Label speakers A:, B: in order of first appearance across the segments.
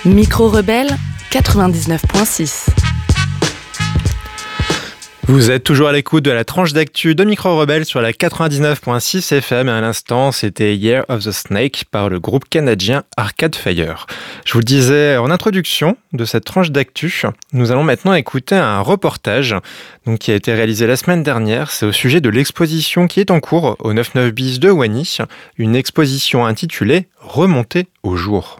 A: Micro Rebelle 99.6.
B: Vous êtes toujours à l'écoute de la tranche d'actu de Micro Rebelle sur la 99.6 FM et à l'instant c'était Year of the Snake par le groupe canadien Arcade Fire. Je vous le disais en introduction de cette tranche d'actu, nous allons maintenant écouter un reportage qui a été réalisé la semaine dernière. C'est au sujet de l'exposition qui est en cours au 99 bis de Wany, une exposition intitulée Remonter au jour.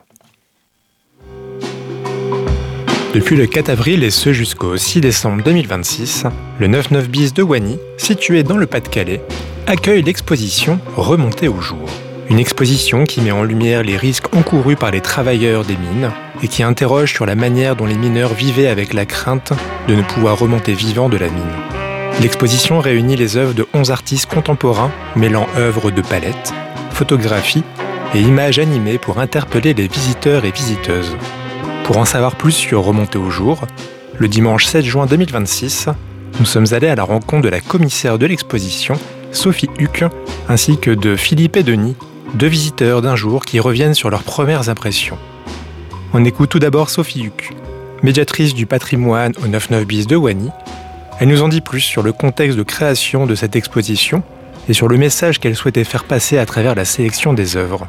B: Depuis le 4 avril et ce jusqu'au 6 décembre 2026, le 99 bis de Wany, situé dans le Pas-de-Calais, accueille l'exposition Remonter au jour. Une exposition qui met en lumière les risques encourus par les travailleurs des mines et qui interroge sur la manière dont les mineurs vivaient avec la crainte de ne pouvoir remonter vivants de la mine. L'exposition réunit les œuvres de 11 artistes contemporains mêlant œuvres de palette, photographie et images animées pour interpeller les visiteurs et visiteuses. Pour en savoir plus sur Remonter au jour, le dimanche 7 juin 2026, nous sommes allés à la rencontre de la commissaire de l'exposition, Sophie Huck, ainsi que de Philippe et Denis, deux visiteurs d'un jour qui reviennent sur leurs premières impressions. On écoute tout d'abord Sophie Huck, médiatrice du patrimoine au 99 bis de Wany. Elle nous en dit plus sur le contexte de création de cette exposition et sur le message qu'elle souhaitait faire passer à travers la sélection des œuvres.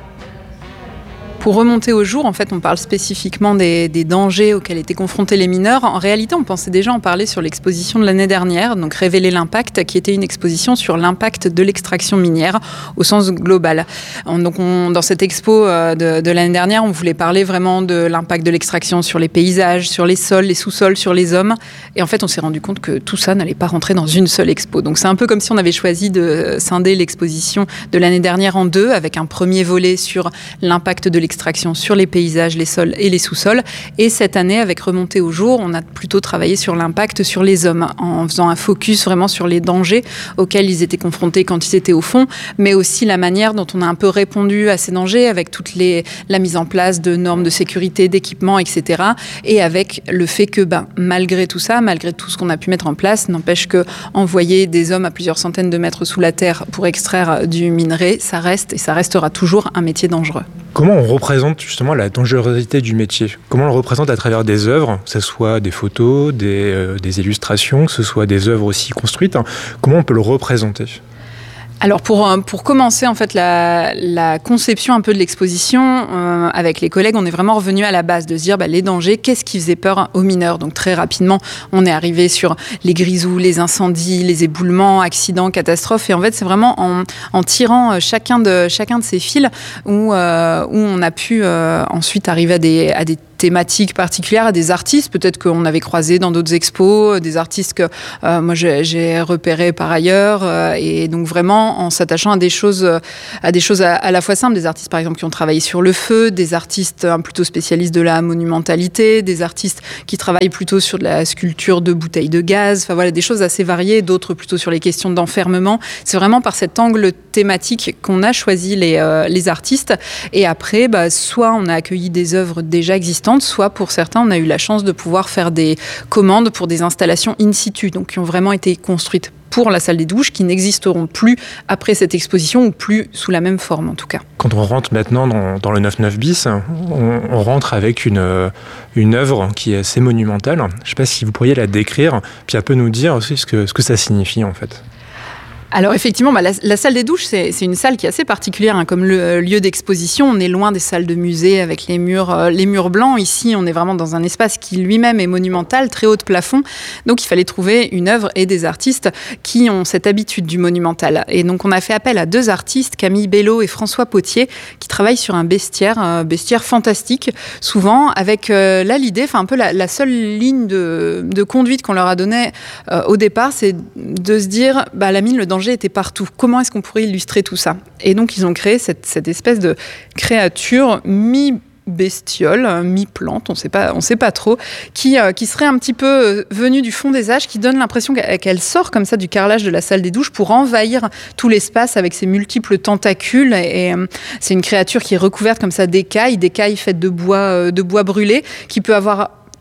C: Pour remonter au jour, en fait, on parle spécifiquement des dangers auxquels étaient confrontés les mineurs. En réalité, on pensait déjà en parler sur l'exposition de l'année dernière, donc Révéler l'impact, qui était une exposition sur l'impact de l'extraction minière au sens global. Dans cette expo de l'année dernière, on voulait parler vraiment de l'impact de l'extraction sur les paysages, sur les sols, les sous-sols, sur les hommes. Et en fait, on s'est rendu compte que tout ça n'allait pas rentrer dans une seule expo. Donc c'est un peu comme si on avait choisi de scinder l'exposition de l'année dernière en deux, avec un premier volet sur l'impact de l'extraction sur les paysages, les sols et les sous-sols. Et cette année, avec Remonter au jour, on a plutôt travaillé sur l'impact sur les hommes, en faisant un focus vraiment sur les dangers auxquels ils étaient confrontés quand ils étaient au fond, mais aussi la manière dont on a un peu répondu à ces dangers avec la mise en place de normes de sécurité, d'équipements, etc. Et avec le fait que, malgré tout ça, malgré tout ce qu'on a pu mettre en place, n'empêche que envoyer des hommes à plusieurs centaines de mètres sous la terre pour extraire du minerai, ça reste et ça restera toujours un métier dangereux.
B: Comment on représente justement la dangerosité du métier ? Comment on le représente à travers des œuvres, que ce soit des photos, des illustrations, que ce soit des œuvres aussi construites ? Comment on peut le représenter ?
C: Alors pour commencer en fait la conception un peu de l'exposition avec les collègues, on est vraiment revenu à la base de se dire les dangers, qu'est-ce qui faisait peur aux mineurs. Donc très rapidement, on est arrivé sur les grisous, les incendies, les éboulements, accidents, catastrophes. Et en fait, c'est vraiment en tirant chacun de ces fils où on a pu ensuite arriver à des thématiques particulières, à des artistes peut-être qu'on avait croisés dans d'autres expos, des artistes que moi j'ai repérés par ailleurs, et donc vraiment en s'attachant à des choses à la fois simples, des artistes par exemple qui ont travaillé sur le feu, des artistes plutôt spécialistes de la monumentalité, des artistes qui travaillent plutôt sur de la sculpture de bouteilles de gaz, enfin voilà, des choses assez variées, d'autres plutôt sur les questions d'enfermement. C'est vraiment par cet angle thématique qu'on a choisi les artistes, et après soit on a accueilli des œuvres déjà existantes, soit pour certains, on a eu la chance de pouvoir faire des commandes pour des installations in situ, donc qui ont vraiment été construites pour la salle des douches, qui n'existeront plus après cette exposition, ou plus sous la même forme en tout cas.
B: Quand on rentre maintenant dans le 99 bis, on rentre avec une œuvre qui est assez monumentale. Je ne sais pas si vous pourriez la décrire, puis un peu nous dire aussi ce que ça signifie en fait.
C: Alors effectivement, la salle des douches, c'est une salle qui est assez particulière comme le lieu d'exposition. On est loin des salles de musée avec les murs blancs. Ici, on est vraiment dans un espace qui lui-même est monumental, très haut de plafond. Donc il fallait trouver une œuvre et des artistes qui ont cette habitude du monumental. Et donc on a fait appel à deux artistes, Camille Bello et François Potier, qui travaillent sur un bestiaire fantastique, souvent avec l'idée, un peu la seule ligne de conduite qu'on leur a donnée au départ, c'est de se dire, la mine, le danger était partout. Comment est-ce qu'on pourrait illustrer tout ça ? Et donc, ils ont créé cette espèce de créature mi-bestiole, mi-plante, on sait pas trop, qui serait un petit peu venue du fond des âges, qui donne l'impression qu'elle sort comme ça du carrelage de la salle des douches pour envahir tout l'espace avec ses multiples tentacules. Et c'est une créature qui est recouverte comme ça d'écailles faites de bois brûlé, qui peut avoir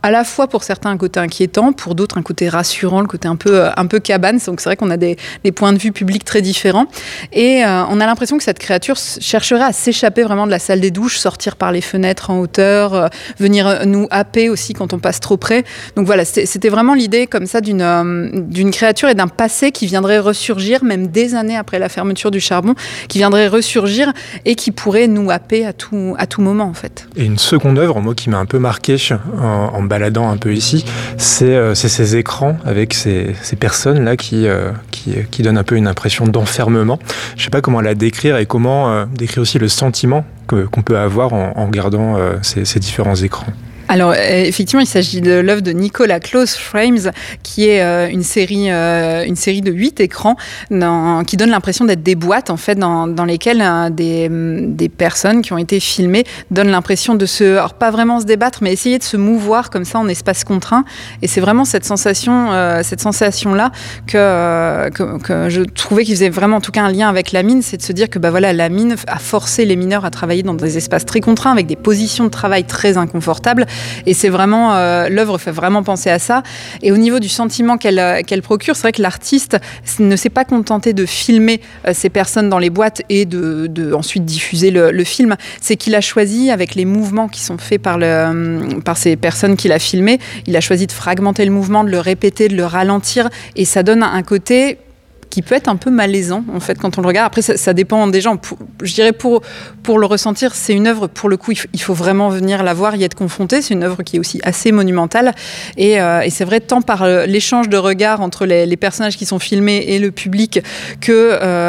C: à la fois pour certains un côté inquiétant, pour d'autres un côté rassurant, le côté un peu cabane. Donc c'est vrai qu'on a des points de vue publics très différents. Et on a l'impression que cette créature chercherait à s'échapper vraiment de la salle des douches, sortir par les fenêtres en hauteur, venir nous happer aussi quand on passe trop près. Donc voilà, c'était vraiment l'idée comme ça d'une créature et d'un passé qui viendrait ressurgir, même des années après la fermeture du charbon, qui viendrait ressurgir et qui pourrait nous happer à tout moment en fait.
B: Et une seconde œuvre, moi qui m'a un peu marqué en baladant un peu ici, c'est ces écrans avec ces personnes-là qui donnent un peu une impression d'enfermement. Je ne sais pas comment la décrire et comment décrire aussi le sentiment qu'on peut avoir en regardant ces différents écrans.
C: Alors effectivement, il s'agit de l'œuvre de Nicolas Close Frames, qui est une série de 8 écrans qui donne l'impression d'être des boîtes en fait dans lesquelles des personnes qui ont été filmées donnent l'impression alors pas vraiment se débattre, mais essayer de se mouvoir comme ça en espace contraint. Et c'est vraiment cette sensation là que je trouvais qu'il faisait vraiment en tout cas un lien avec la mine, c'est de se dire que la mine a forcé les mineurs à travailler dans des espaces très contraints avec des positions de travail très inconfortables. Et c'est vraiment, l'œuvre fait vraiment penser à ça. Et au niveau du sentiment qu'elle procure, c'est vrai que l'artiste ne s'est pas contenté de filmer ces personnes dans les boîtes et de ensuite diffuser le film. C'est qu'il a choisi, avec les mouvements qui sont faits par ces personnes qu'il a filmées, il a choisi de fragmenter le mouvement, de le répéter, de le ralentir. Et ça donne un côté qui peut être un peu malaisant en fait quand on le regarde. Après ça dépend des gens. Je dirais pour le ressentir, c'est une œuvre pour le coup il faut vraiment venir la voir, y être confronté. C'est une œuvre qui est aussi assez monumentale et c'est vrai tant par l'échange de regards entre les personnages qui sont filmés et le public que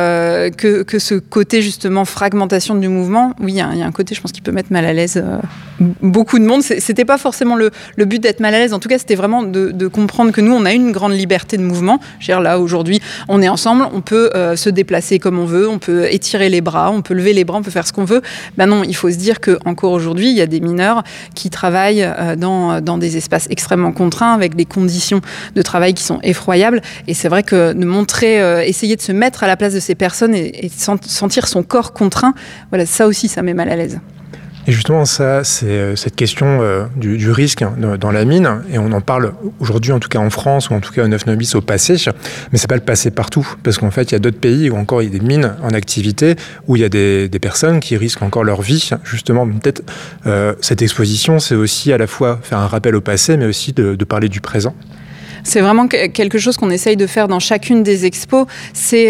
C: ce côté justement fragmentation du mouvement. Oui, il y a un côté je pense qui peut mettre mal à l'aise beaucoup de monde. C'était pas forcément le but d'être mal à l'aise. En tout cas, c'était vraiment de comprendre que nous on a une grande liberté de mouvement. Je veux dire, là aujourd'hui, on est ensemble, on peut se déplacer comme on veut, on peut étirer les bras, on peut lever les bras, on peut faire ce qu'on veut. Non, il faut se dire qu'encore aujourd'hui, il y a des mineurs qui travaillent dans des espaces extrêmement contraints, avec des conditions de travail qui sont effroyables. Et c'est vrai que de montrer, essayer de se mettre à la place de ces personnes et sentir son corps contraint, voilà, ça aussi, ça met mal à l'aise.
B: Et justement, ça, c'est cette question du risque dans la mine, et on en parle aujourd'hui, en tout cas en France, ou en tout cas au 9-9 bis au passé, mais c'est pas le passé partout, parce qu'en fait, il y a d'autres pays où encore il y a des mines en activité, où il y a des personnes qui risquent encore leur vie. Justement, peut-être cette exposition, c'est aussi à la fois faire un rappel au passé, mais aussi de parler du présent.
C: C'est vraiment quelque chose qu'on essaye de faire dans chacune des expos, c'est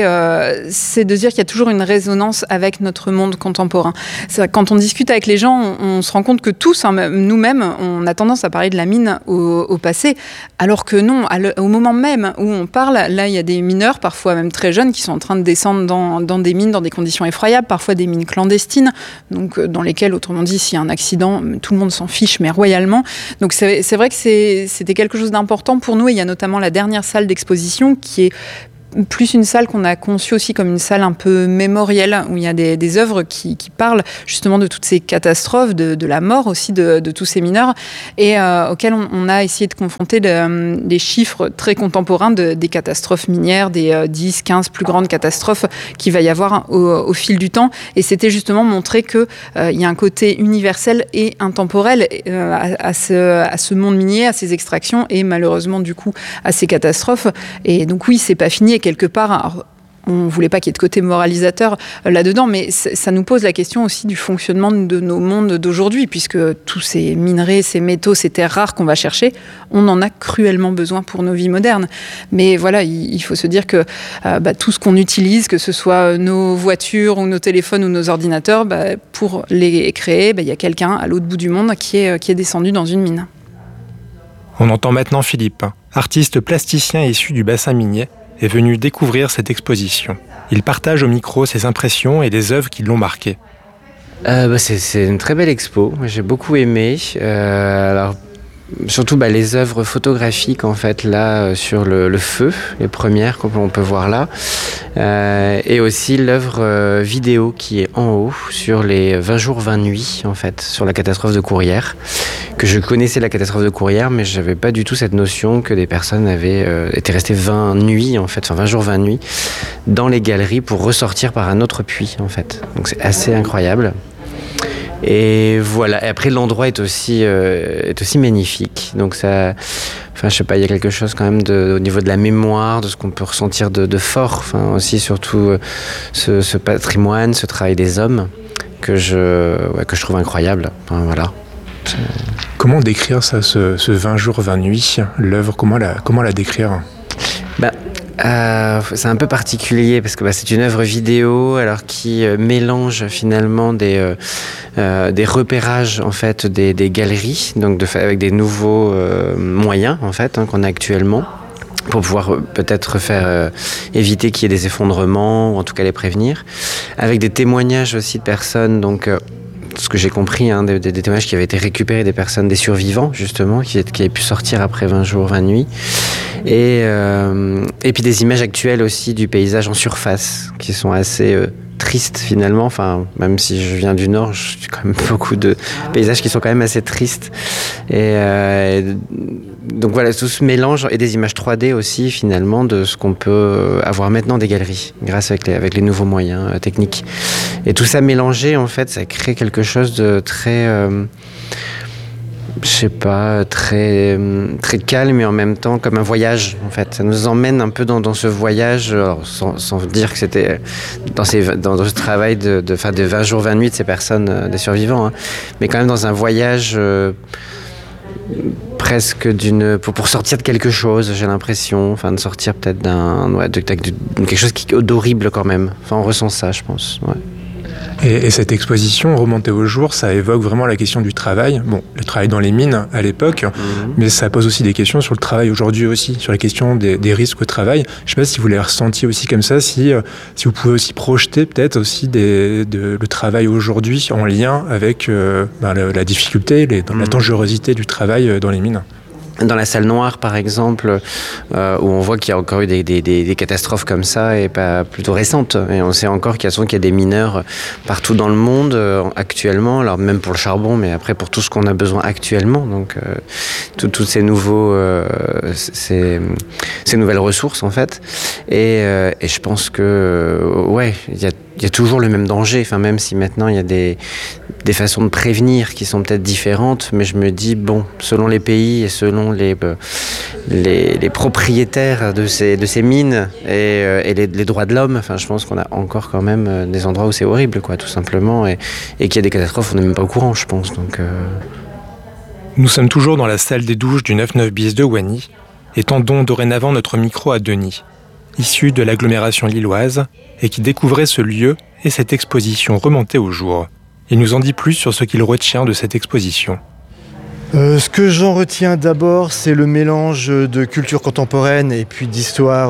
C: de dire qu'il y a toujours une résonance avec notre monde contemporain. Quand on discute avec les gens, on se rend compte que tous, nous-mêmes, on a tendance à parler de la mine au passé, alors que non, au moment même où on parle, là, il y a des mineurs, parfois même très jeunes, qui sont en train de descendre dans des mines, dans des conditions effroyables, parfois des mines clandestines, donc dans lesquelles, autrement dit, s'il y a un accident, tout le monde s'en fiche, mais royalement. Donc c'est vrai que c'était quelque chose d'important pour nous, et il y a notamment la dernière salle d'exposition qui est plus une salle qu'on a conçue aussi comme une salle un peu mémorielle, où il y a des œuvres qui parlent justement de toutes ces catastrophes, de la mort aussi de tous ces mineurs, et auxquels on a essayé de confronter des chiffres très contemporains des catastrophes minières, des 10, 15 plus grandes catastrophes qu'il va y avoir au fil du temps. Et c'était justement montrer qu'il y a un côté universel et intemporel à ce monde minier, à ces extractions, et malheureusement du coup à ces catastrophes. Et donc oui, c'est pas fini. Et quelque part, alors, on ne voulait pas qu'il y ait de côté moralisateur là-dedans, mais ça nous pose la question aussi du fonctionnement de nos mondes d'aujourd'hui, puisque tous ces minerais, ces métaux, ces terres rares qu'on va chercher, on en a cruellement besoin pour nos vies modernes. Mais voilà, il faut se dire que tout ce qu'on utilise, que ce soit nos voitures ou nos téléphones ou nos ordinateurs, pour les créer, il y a quelqu'un à l'autre bout du monde qui est descendu dans une mine.
B: On entend maintenant Philippe, artiste plasticien issu du bassin minier, est venu découvrir cette exposition. Il partage au micro ses impressions et des œuvres qui l'ont marqué.
D: C'est une très belle expo, j'ai beaucoup aimé. Surtout les œuvres photographiques en fait là sur le feu, les premières qu'on peut voir là, et aussi l'œuvre vidéo qui est en haut sur les 20 jours 20 nuits en fait, sur la catastrophe de Courrières, que je connaissais la catastrophe de Courrières, mais j'avais pas du tout cette notion que des personnes avaient été restées 20 nuits en fait, enfin 20 jours 20 nuits dans les galeries pour ressortir par un autre puits en fait. Donc c'est assez incroyable. Et voilà. Et après, l'endroit est aussi magnifique. Donc ça, enfin, je sais pas, il y a quelque chose quand même au niveau de la mémoire, de ce qu'on peut ressentir de fort. Enfin, aussi surtout ce patrimoine, ce travail des hommes que je trouve incroyable. Enfin, voilà.
B: Comment décrire ça, ce 20 jours, 20 nuits, l'œuvre, comment la décrire ?
D: C'est un peu particulier parce que c'est une œuvre vidéo alors qui mélange finalement des repérages en fait des galeries, donc avec des nouveaux moyens en fait qu'on a actuellement pour pouvoir peut-être faire éviter qu'il y ait des effondrements ou en tout cas les prévenir, avec des témoignages aussi de personnes donc ce que j'ai compris, des témoignages qui avaient été récupérés des personnes, des survivants justement, qui avaient pu sortir après 20 jours, 20 nuits. Et puis des images actuelles aussi du paysage en surface, qui sont assez tristes finalement. Enfin, même si je viens du Nord, j'ai quand même beaucoup de paysages qui sont quand même assez tristes. Donc voilà, tout ce mélange et des images 3D aussi finalement de ce qu'on peut avoir maintenant des galeries, grâce avec les nouveaux moyens techniques. Et tout ça mélangé, en fait, ça crée quelque chose de très... je sais pas, très calme et en même temps comme un voyage en fait. Ça nous emmène un peu dans ce voyage, alors, sans dire que c'était dans ce travail de 20 jours, 20 nuits de ces personnes, des survivants, mais quand même dans un voyage presque pour sortir de quelque chose, j'ai l'impression, enfin de sortir peut-être de quelque chose d'horrible quand même. Enfin on ressent ça, je pense. Ouais.
B: Et cette exposition, Remonter au jour, ça évoque vraiment la question du travail. Bon, le travail dans les mines à l'époque, mais ça pose aussi des questions sur le travail aujourd'hui aussi, sur la question des risques au travail. Je ne sais pas si vous l'avez ressenti aussi comme ça, si vous pouvez aussi projeter peut-être aussi le travail aujourd'hui en lien avec la difficulté, la dangerosité du travail dans les mines.
D: Dans la salle noire, par exemple, où on voit qu'il y a encore eu des catastrophes comme ça, et pas plutôt récentes. Et on sait encore qu'il y a des mineurs partout dans le monde actuellement, alors même pour le charbon, mais après pour tout ce qu'on a besoin actuellement. Donc, toutes ces ces nouvelles ressources, en fait. Et je pense que, il y a toujours le même danger. Enfin, même si maintenant il y a des façons de prévenir qui sont peut-être différentes, mais je me dis, selon les pays et selon les propriétaires de ces mines et les droits de l'homme, enfin, je pense qu'on a encore quand même des endroits où c'est horrible, quoi, tout simplement, et qu'il y a des catastrophes, on n'est même pas au courant, je pense. Donc,
B: Nous sommes toujours dans la salle des douches du 9-9 bis de Wany et tendons dorénavant notre micro à Denis, issu de l'agglomération lilloise et qui découvrait ce lieu et cette exposition Remontée au jour. Il nous en dit plus sur ce qu'il retient de cette exposition.
E: Ce que j'en retiens d'abord, c'est le mélange de culture contemporaine et puis d'histoire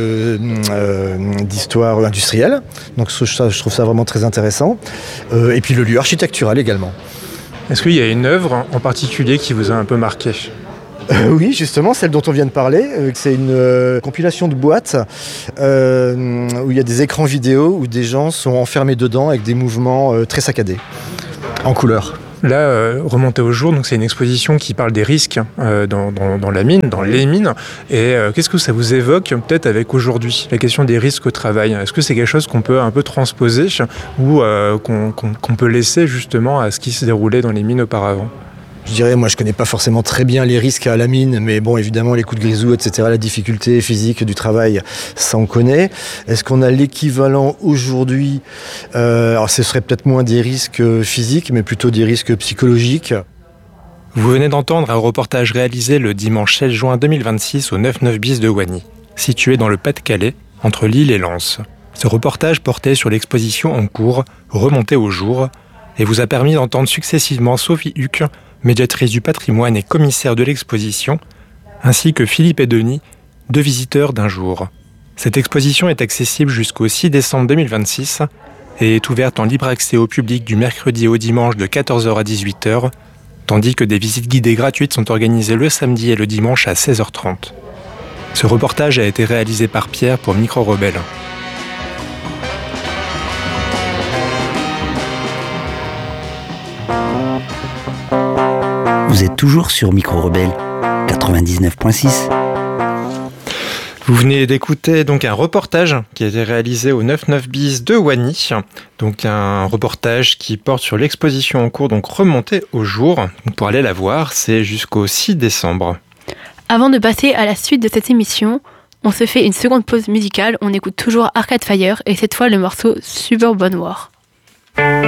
E: industrielle. Donc je trouve ça vraiment très intéressant. Et puis le lieu architectural également.
B: Est-ce qu'il y a une œuvre en particulier qui vous a un peu marqué ?
E: Oui, justement, celle dont on vient de parler. C'est une compilation de boîtes où il y a des écrans vidéo où des gens sont enfermés dedans avec des mouvements très saccadés, en couleur.
B: Là, Remonter au jour, donc c'est une exposition qui parle des risques dans la mine, dans les mines. Et qu'est-ce que ça vous évoque peut-être avec aujourd'hui, la question des risques au travail ? Est-ce que c'est quelque chose qu'on peut un peu transposer ou qu'on peut laisser justement à ce qui se déroulait dans les mines auparavant ?
E: Je dirais, moi je connais pas forcément très bien les risques à la mine, mais bon, évidemment les coups de grisou, etc., la difficulté physique du travail, ça on connaît. Est-ce qu'on a l'équivalent aujourd'hui ? Alors ce serait peut-être moins des risques physiques, mais plutôt des risques psychologiques.
B: Vous venez d'entendre un reportage réalisé le dimanche 16 juin 2026 au 9-9 bis de Wany, situé dans le Pas-de-Calais, entre Lille et Lens. Ce reportage portait sur l'exposition en cours, Remonter au jour, et vous a permis d'entendre successivement Sophie Huck, médiatrice du patrimoine et commissaire de l'exposition, ainsi que Philippe et Denis, deux visiteurs d'un jour. Cette exposition est accessible jusqu'au 6 décembre 2026 et est ouverte en libre accès au public du mercredi au dimanche de 14h à 18h, tandis que des visites guidées gratuites sont organisées le samedi et le dimanche à 16h30. Ce reportage a été réalisé par Pierre pour Micro Rebelle.
F: Vous êtes toujours sur Micro Rebelle 99.6.
B: Vous venez d'écouter donc un reportage qui a été réalisé au 99 bis de Wany. Donc un reportage qui porte sur l'exposition en cours, donc Remonter au jour. Donc pour aller la voir, c'est jusqu'au 6 décembre.
F: Avant de passer à la suite de cette émission, on se fait une seconde pause musicale. On écoute toujours Arcade Fire et cette fois le morceau Suburban War.